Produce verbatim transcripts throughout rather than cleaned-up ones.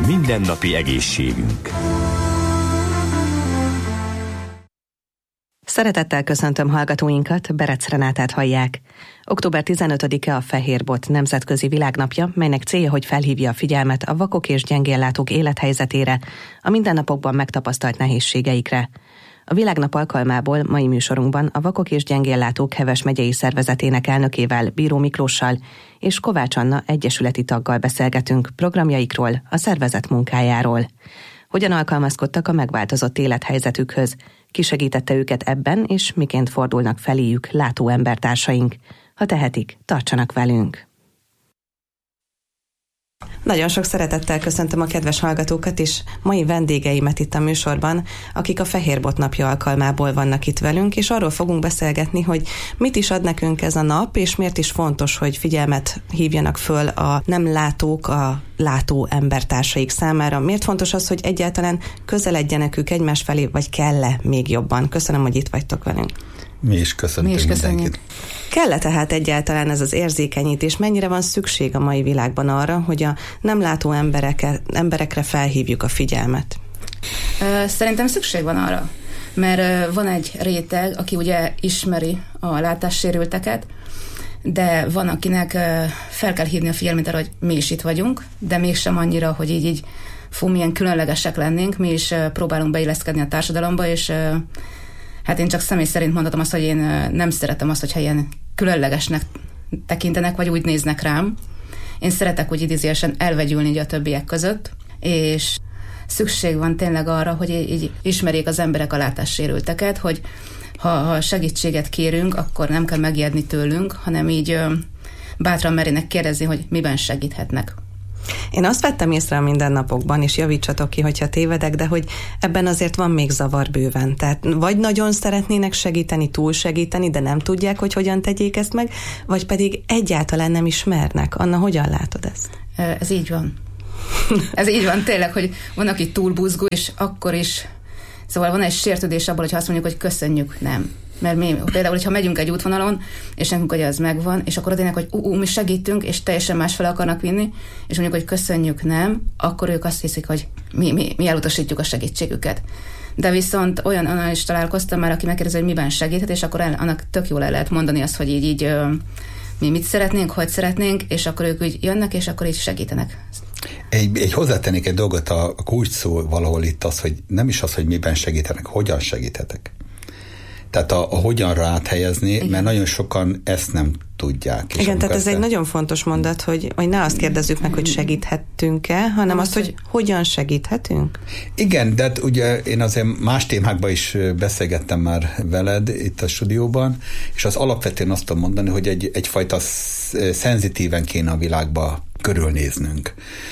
Mindennapi egészségünk. Szeretettel köszöntöm hallgatóinkat, Berec Renátát hallják. október tizenötödike a Fehérbot nemzetközi világnapja, melynek célja, hogy felhívja a figyelmet a vakok és gyengéllátók élethelyzetére, a mindennapokban megtapasztalt nehézségeikre. A világnap alkalmából mai műsorunkban a Vakok és Gyengéllátók Heves megyei szervezetének elnökével, Bíró Miklóssal és Kovács Anna egyesületi taggal beszélgetünk programjaikról, a szervezet munkájáról. Hogyan alkalmazkodtak a megváltozott élethelyzetükhöz, ki segítette őket ebben, és miként fordulnak feléjük látó embertársaink. Ha tehetik, tartsanak velünk! Nagyon sok szeretettel köszöntöm a kedves hallgatókat és mai vendégeimet itt a műsorban, akik a Fehérbot napja alkalmából vannak itt velünk, és arról fogunk beszélgetni, hogy mit is ad nekünk ez a nap, és miért is fontos, hogy figyelmet hívjanak föl a nem látók, a látó embertársaik számára. Miért fontos az, hogy egyáltalán közeledjenek ők egymás felé, vagy kell-e még jobban? Köszönöm, hogy itt vagytok velünk. Mi is köszöntünk Mi is mindenkit. Kell-e tehát egyáltalán ez az érzékenyítés? Mennyire van szükség a mai világban arra, hogy a nem látó embereke, emberekre felhívjuk a figyelmet? Szerintem szükség van arra, mert van egy réteg, aki ugye ismeri a látássérülteket, de van, akinek fel kell hívni a figyelmet arra, hogy mi is itt vagyunk, de mégsem annyira, hogy így, így fú, milyen különlegesek lennénk, mi is próbálunk beilleszkedni a társadalomba, és hát én csak személy szerint mondhatom azt, hogy én nem szeretem azt, hogyha ilyen különlegesnek tekintenek, vagy úgy néznek rám. Én szeretek úgy idézőjelesen elvegyülni így a többiek között, és szükség van tényleg arra, hogy így ismerjék az emberek a látássérülteket, hogy ha, ha segítséget kérünk, akkor nem kell megijedni tőlünk, hanem így bátran merének kérdezni, hogy miben segíthetnek. Én azt vettem észre a mindennapokban, és javítsatok ki, hogyha tévedek, de hogy ebben azért van még zavar bőven. Tehát vagy nagyon szeretnének segíteni, túl segíteni, de nem tudják, hogy hogyan tegyék ezt meg, vagy pedig egyáltalán nem ismernek. Anna, hogyan látod ezt? Ez így van. Ez így van, tényleg, hogy van, aki túl buzgó, és akkor is, szóval van egy sértődés abból, hogyha azt mondjuk, hogy köszönjük, nem. Mert mi, például, hogyha megyünk egy útvonalon, és nekünk hogy az megvan, és akkor adének, hogy ú, ú, mi segítünk, és teljesen másfele akarnak vinni, és mondjuk, hogy köszönjük, nem, akkor ők azt hiszik, hogy mi, mi, mi elutasítjuk a segítségüket. De viszont olyan annál is találkoztam már, aki megkérdezi, hogy miben segíthet, és akkor el, annak tök jól el lehet mondani azt, hogy így, így ö, mi mit szeretnénk, hogy szeretnénk, és akkor ők úgy jönnek, és akkor így segítenek. Egy, egy hozzátennék egy dolgot, a, a kulcs szó valahol itt az, hogy nem is az, hogy miben segítenek, hogyan segíthetek. Tehát a, a hogyanra áthelyezni, igen. Mert nagyon sokan ezt nem tudják. És igen, tehát ez egy nagyon fontos mondat, hogy, hogy ne azt kérdezzük meg, hogy segíthettünk-e, hanem azt, hogy hogyan segíthetünk. Igen, de hát ugye én azért más témákban is beszélgettem már veled itt a stúdióban, és az alapvetően azt tudom mondani, hogy egy, egyfajta szenzitíven kéne a világba körülnéznünk.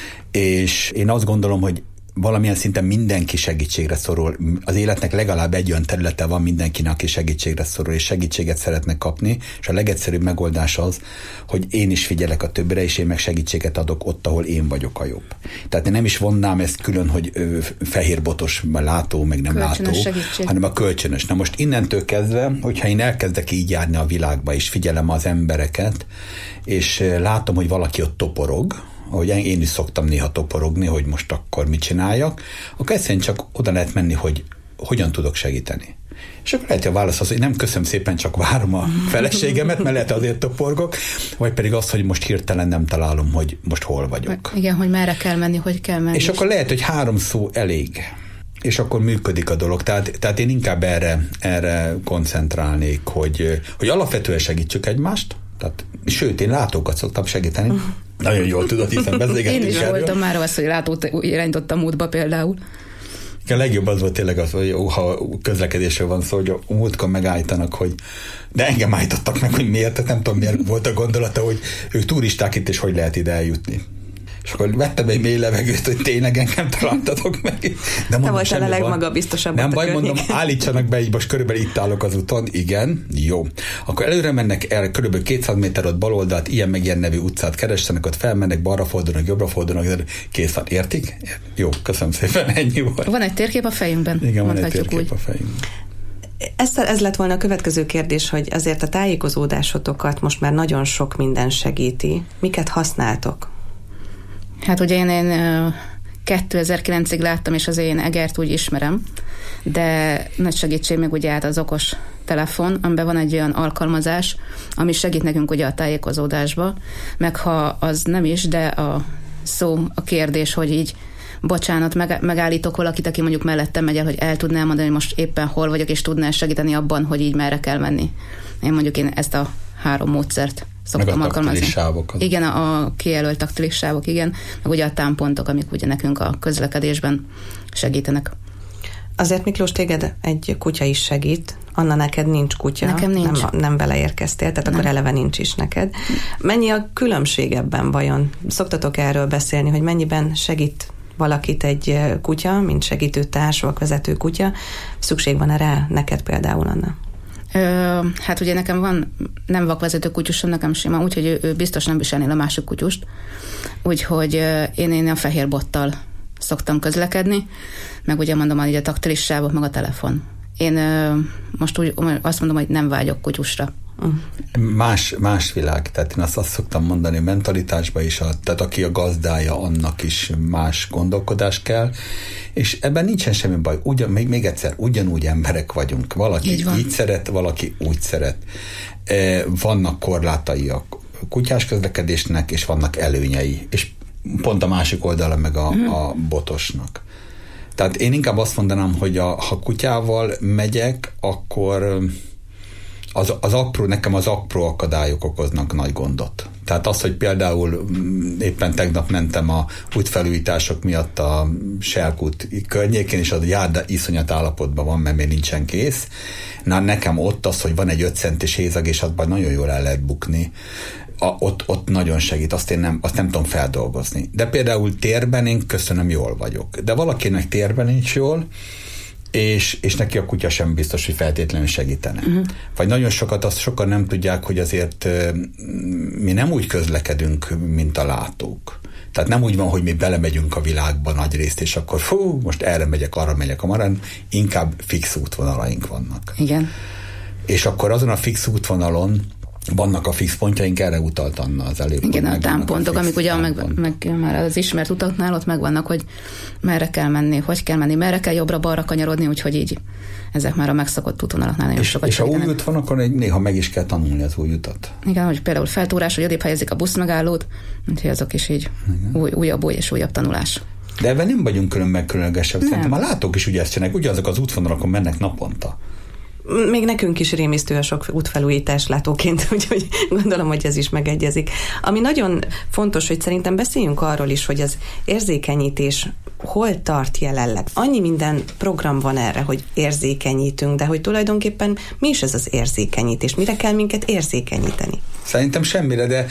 És én azt gondolom, hogy valamilyen szinten mindenki segítségre szorul. Az életnek legalább egy olyan területe van mindenkinek, aki segítségre szorul, és segítséget szeretne kapni, és a legegyszerűbb megoldás az, hogy én is figyelek a többire, és én meg segítséget adok ott, ahol én vagyok a jobb. Tehát én nem is vonnám ezt külön, hogy fehérbotos, látó, meg nem kölcsönös látó, segítség. Hanem a kölcsönös. Na most innentől kezdve, hogyha én elkezdek így járni a világba, és figyelem az embereket, és látom, hogy valaki ott toporog, ahogy én is szoktam néha toporogni, hogy most akkor mit csináljak, akkor egyszerűen csak oda lehet menni, hogy hogyan tudok segíteni. És akkor lehet, hogy a válasz az, hogy nem köszönöm szépen, csak várom a feleségemet, mert lehet azért toporgok, vagy pedig az, hogy most hirtelen nem találom, hogy most hol vagyok. Igen, hogy merre kell menni, hogy kell menni. És akkor lehet, hogy három szó elég, és akkor működik a dolog. Tehát, tehát én inkább erre, erre koncentrálnék, hogy, hogy alapvetően segítsük egymást, tehát, sőt, én látókat szoktam segíteni. Uh-huh. Nagyon jól tudod, hiszen beszélgetünk. Én is erről. Voltam már az, hogy látót irányítottam útba például. A legjobb az volt tényleg az, hogy ha közlekedésről van szó, hogy a múltkor megállítanak, hogy de engem állítottak meg, hogy miért, tehát nem tudom, miért volt a gondolata, hogy ők turisták itt, és hogy lehet ide eljutni. És akkor vettem egy mély levegőt, hogy tényleg engem találtatok meg. De te voltál a legmagabiztosabb. Nem baj, mondom, állítsanak be, így most körülbelül itt állok az úton. Igen, jó. Akkor előre mennek el, körülbelül kétszáz méter ott baloldalt, ilyen meg ilyen nevű utcát keressenek, ott felmennek, balra fordulnak, jobbra fordulnak, kész van. Értik? Jó, köszönöm szépen, ennyi volt. Van egy térkép a fejünkben. Igen, van egy térkép úgy. a fejünkben. Ez, ez lett volna a következő kérdés, hogy azért a tájékozódásotokat most már nagyon sok minden segíti. Miket használtok? Hát ugye én, én kétezer-kilencig láttam, és az én Egert úgy ismerem, de nagy segítség még ugye át az okos telefon, amiben van egy olyan alkalmazás, ami segít nekünk ugye a tájékozódásba, meg ha az nem is, de a szó, a kérdés, hogy így bocsánat, meg, megállítok valakit, aki mondjuk mellettem megy el, hogy el tudná mondani, hogy most éppen hol vagyok, és tudná segíteni abban, hogy így merre kell menni. Én mondjuk én ezt a három módszert szoktam alkalmazni. Sávokat. Igen, a, a kijelölt taktilis sávok, igen, meg ugye a támpontok, amik ugye nekünk a közlekedésben segítenek. Azért, Miklós, téged egy kutya is segít. Anna, neked nincs kutya. Nekem nincs. Nem, nem vele érkeztél, tehát nem. Akkor eleve nincs is neked. Mennyi a különbség ebben vajon? Szoktatok erről beszélni, hogy mennyiben segít valakit egy kutya, mint segítőtárs, vakvezető kutya? Szükség van erre neked például, Anna? Ö, hát ugye nekem van nem vakvezető kutyusom, nekem sima, úgyhogy ő, ő biztos nem viselnél a másik kutyust. Úgyhogy én, én a fehér bottal szoktam közlekedni, meg ugye mondom, hogy a taktilis sávok, meg a telefon. Én ö, most úgy azt mondom, hogy nem vágyok kutyusra. Más, más világ, tehát én azt, azt szoktam mondani, mentalitásban is, a, tehát aki a gazdája, annak is más gondolkodás kell, és ebben nincsen semmi baj. Ugyan, még, még egyszer, ugyanúgy emberek vagyunk. Valaki így, így szeret, valaki úgy szeret. E, vannak korlátai a kutyás közlekedésnek, és vannak előnyei, és pont a másik oldala meg a, mm. a botosnak. Tehát én inkább azt mondanám, hogy a, ha kutyával megyek, akkor az, az apró, nekem az apró akadályok okoznak nagy gondot. Tehát az, hogy például éppen tegnap mentem a útfelújítások miatt a Selkút környékén, és a járda iszonyat állapotban van, mert még nincsen kész. Na, nekem ott az, hogy van egy öt centis hézag, és abban nagyon jól el lehet bukni. A, ott, ott nagyon segít, azt én nem, azt nem tudom feldolgozni. De például térben én köszönöm, jól vagyok. De valakinek térben nincs jól, és, és neki a kutya sem biztos, hogy feltétlenül segítene. Uh-huh. Vagy nagyon sokat, azt sokan nem tudják, hogy azért mi nem úgy közlekedünk, mint a látók. Tehát nem úgy van, hogy mi belemegyünk a világba nagy részt, és akkor fú, most erre megyek, arra megyek, amarra, inkább fix útvonalaink vannak. Igen. És akkor azon a fix útvonalon vannak a fix pontjaink, erre utalt Anna az előbb. Igen, a támpontok, amik ugye meg, meg már az ismert utaknál ott megvannak, hogy merre kell menni, hogy kell menni, merre kell jobbra-balra kanyarodni, úgyhogy így ezek már a megszokott útvonalaknál nagyon és, sokat és segítenek. ha új út van, akkor néha meg is kell tanulni az új utat. Igen, hogy például feltúrás, hogy odébb helyezik a buszmegállót, úgyhogy azok is így új, újabb, új és újabb tanulás. De ebben nem vagyunk különben különlegesebb. Szerintem a látók is ugye ezt csinálják, ugye azok az útvonalakon mennek naponta. Még nekünk is rémisztő a sok útfelújítás látóként, úgyhogy gondolom, hogy ez is megegyezik. Ami nagyon fontos, hogy szerintem beszéljünk arról is, hogy az érzékenyítés hol tart jelenleg. Annyi minden program van erre, hogy érzékenyítünk, de hogy tulajdonképpen mi is ez az érzékenyítés? Mire kell minket érzékenyíteni? Szerintem semmire, de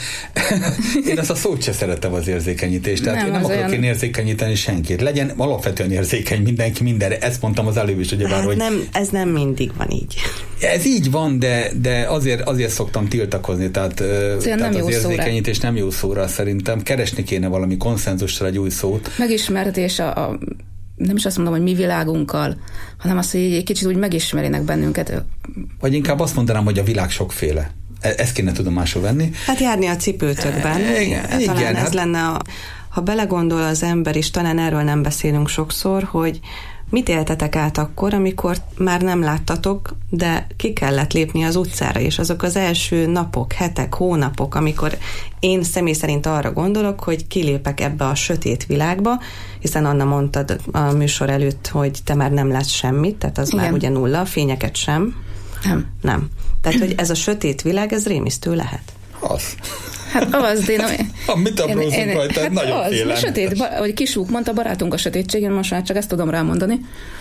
én azt a szót se szeretem, az érzékenyítést. Tehát nem, én nem akarok olyan... én érzékenyíteni senkit. Legyen alapvetően érzékeny mindenki mindenre. Ezt mondtam az előbb is, ugye bár, hát hogy... nem, ez nem mindig van így. Ez így van, de, de azért, azért szoktam tiltakozni, tehát, tehát nem az érzékenyítés nem jó szóra szerintem. Keresni kéne valami konszenzusra egy új szót. Megismertés a, a nem is azt mondom, hogy mi világunkkal, hanem azt, hogy egy kicsit úgy megismerjenek bennünket. Vagy inkább azt mondanám, hogy a világ sokféle. Ezt kéne tudomásul venni. Hát járni a cipőtökben. E, igen, talán igen, ez hát... lenne a... Ha belegondol az ember, és talán erről nem beszélünk sokszor, hogy mit éltetek át akkor, amikor már nem láttatok, de ki kellett lépni az utcára, és azok az első napok, hetek, hónapok, amikor én személy szerint arra gondolok, hogy kilépek ebbe a sötét világba, hiszen Anna mondtad a műsor előtt, hogy te már nem látsz semmit, tehát az igen. Már ugye nulla, a fényeket sem. Nem. Nem. Tehát, hogy ez a sötét világ, ez rémisztő lehet. Az. Hát az, de én... Amit aprózunk rajta, hát nagyon az, félelmetes. Sötét, ahogy Kisúk mondta, barátunk a sötétség, én most már csak ezt tudom rámondani,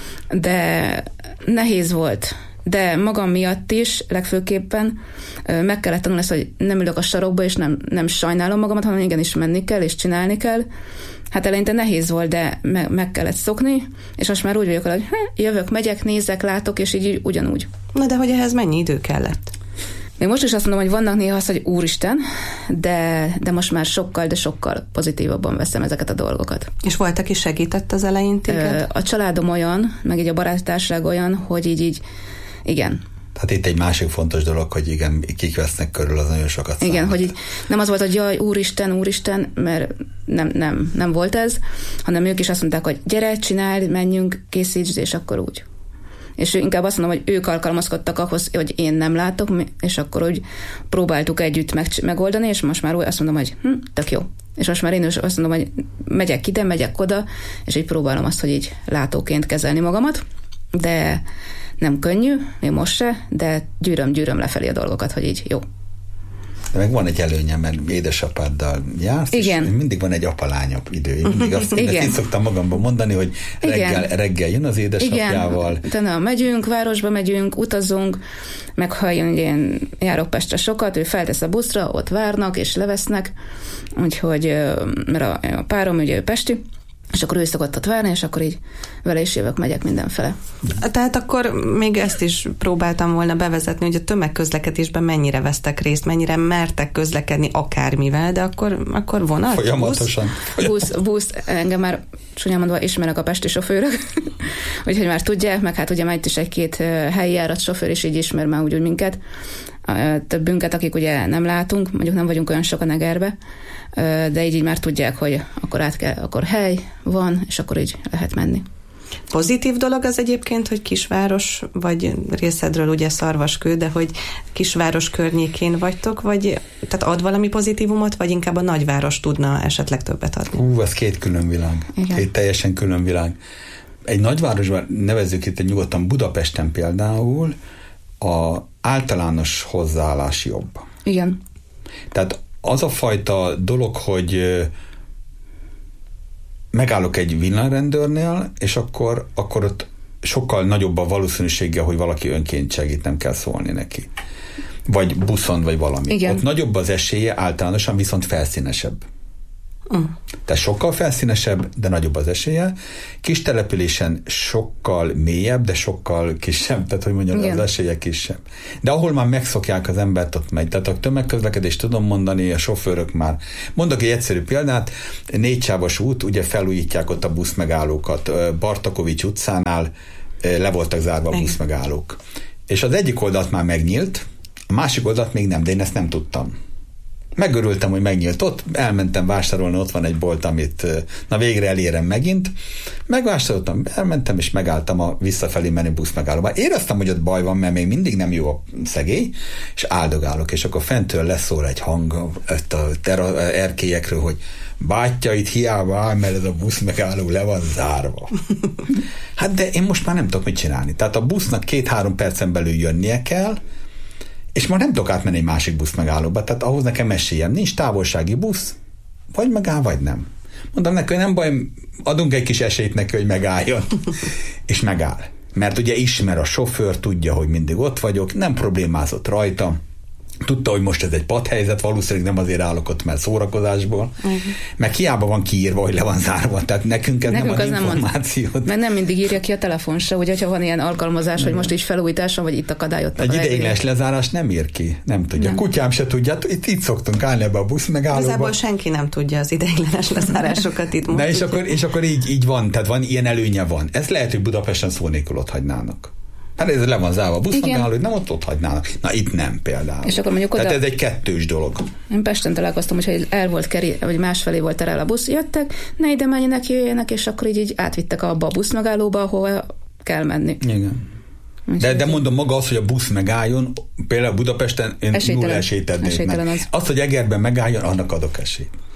de nehéz volt. De magam miatt is legfőképpen meg kellett tanulni ezt, hogy nem ülök a sarokba, és nem, nem sajnálom magamat, hanem igenis menni kell, és csinálni kell. Hát eleinte nehéz volt, de meg, meg kellett szokni, és most már úgy vagyok, hogy jövök, megyek, nézek, látok, és így ugyanúgy. Na de hogy ehhez mennyi idő kellett? Még most is azt mondom, hogy vannak néha az, hogy úristen, de, de most már sokkal, de sokkal pozitívabban veszem ezeket a dolgokat. És volt, aki segített az elején téged? A családom olyan, meg így a baráttárság olyan, hogy így, így igen, Tehát itt egy másik fontos dolog, hogy igen, kik vesznek körül, az nagyon sokat számít. Igen, hogy így nem az volt, hogy jaj, úristen, úristen, mert nem, nem, nem volt ez, hanem ők is azt mondták, hogy gyere, csináld, menjünk, készítsd, és akkor úgy. És inkább azt mondom, hogy ők alkalmazkodtak ahhoz, hogy én nem látok, és akkor úgy próbáltuk együtt meg, megoldani, és most már úgy azt mondom, hogy hm, tök jó. És most már én is azt mondom, hogy megyek ide, megyek oda, és így próbálom azt, hogy így látóként kezelni magamat, de nem könnyű, még most se, de gyűröm-gyűröm lefelé a dolgokat, hogy így jó. De meg van egy előnye, mert édesapáddal jársz, igen. És mindig van egy apa-lányabb idő. Én mindig azt én így szoktam magamban mondani, hogy reggel, reggel jön az édesapjával. Igen, utána megyünk, városba megyünk, utazunk, meg ha én, én járok Pestre sokat, ő feltesz a buszra, ott várnak és levesznek, úgyhogy, mert a, a párom ugye ő pesti, és akkor ő szokott ott várni, és akkor így vele is jövök, megyek mindenfele. Tehát akkor még ezt is próbáltam volna bevezetni, hogy a tömegközlekedésben mennyire vesztek részt, mennyire mertek közlekedni akármivel, de akkor, akkor vonat? Folyamatosan. Busz, busz, busz, engem már csúnyán mondva ismerek a pesti sofőrök, úgyhogy már tudják, meg hát ugye már itt is egy-két helyi járat sofőr is így ismer már úgy, úgy minket, többünket, akik ugye nem látunk, mondjuk nem vagyunk olyan sokan Egerbe, de így, így már tudják, hogy akkor át kell, akkor hely van, és akkor így lehet menni. Pozitív dolog az egyébként, hogy kisváros, vagy részedről ugye Szarvaskő, de hogy kisváros környékén vagytok, vagy tehát ad valami pozitívumot, vagy inkább a nagyváros tudna esetleg többet adni? Ú, ez két külön világ. Igen. Két teljesen külön világ. Egy nagyvárosban, nevezzük itt egy nyugodtan Budapesten például, a általános hozzáállás jobb. Igen. Tehát az a fajta dolog, hogy megállok egy villanyrendőrnél, és akkor, akkor ott sokkal nagyobb a valószínűsége, hogy valaki önként segít, nem kell szólni neki. Vagy buszon, vagy valami. Igen. Ott nagyobb az esélye, általánosan viszont felszínesebb. Uh. Tehát sokkal felszínesebb, de nagyobb az esélye. Kis településen sokkal mélyebb, de sokkal kisebb, tehát hogy mondjam, igen. Az esélye kisebb. De ahol már megszokják az embert, ott megy. Tehát a tömegközlekedést tudom mondani, a sofőrök már. Mondok egy egyszerű példát, négysávos út, ugye felújítják ott a buszmegállókat. Bartakovics utcánál le voltak zárva a buszmegállók. És az egyik oldalt már megnyílt, a másik oldalt még nem, de én ezt nem tudtam. Megörültem, hogy megnyílt ott, elmentem vásárolni, ott van egy bolt, amit na végre elérem megint. Megvásároltam, elmentem, és megálltam a visszafelé menő busz megállóba. Éreztem, hogy ott baj van, mert még mindig nem jó a szegély, és áldogálok, és akkor fentől leszól egy hang a ter- erkélyekről, hogy bátyja, itt hiába áll, mert ez a busz megálló le van zárva. Hát de én most már nem tudok mit csinálni. Tehát a busznak két-három percen belül jönnie kell, és már nem tudok átmenni egy másik busz megállóba, tehát ahhoz nekem esélyem nincs, távolsági busz, vagy megáll, vagy nem. Mondom neki, hogy nem baj, adunk egy kis esélyt neki, hogy megálljon. És megáll. Mert ugye ismer a sofőr, tudja, hogy mindig ott vagyok, nem problémázott rajta, tudta, hogy most ez egy padhelyzet, valószínűleg nem azért állok ott, mert szórakozásból, uh-huh. Meg hiába van kiírva, hogy le van zárva, tehát nekünk ez nekünk nem ad információt. Nem mert nem mindig írja ki a telefon se, ugye, hogyha van ilyen alkalmazás, uh-huh. hogy most is felújítása, vagy itt akadályot. Egy ideiglenes lezárás nem ír ki, nem tudja. Nem. Kutyám se tudja, itt, itt szoktunk állni ebbe a busz megállóba. Igazából senki nem tudja az ideiglenes lezárásokat itt most. De és akkor, és akkor így, így van, tehát van, ilyen előnye van. Ez lehet, hogy Budapesten szó nélkül ott hagynának. Hát ez le van zárva a buszmegálló, hogy nem ott ott hagynának. Na itt nem például. És akkor mondjuk oda... Tehát ez egy kettős dolog. Én Pesten találkoztam, hogy el volt keri, vagy másfelé volt terel a busz, jöttek, ne ide menjenek, jöjjenek, és akkor így, így átvittek abba a buszmegállóba, ahova kell menni. Igen. De, de mondom maga az, hogy a busz megálljon, például Budapesten én nulla esélyt adnék meg. Az. Azt, hogy Egerben megálljon, annak adok esélyt.